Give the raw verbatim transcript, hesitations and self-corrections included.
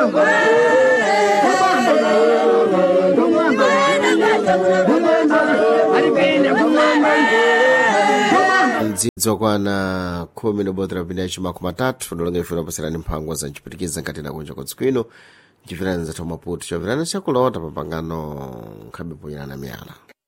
Nzidzo kwana kumi nobodra binacho makumi atatu ndolonga ifuna pasirani mphangwa za nchipitikiza nkati na kunja kutsikwino nchifirani za tomaputi chovirana chakulota papangano nkhabe poyana miyala.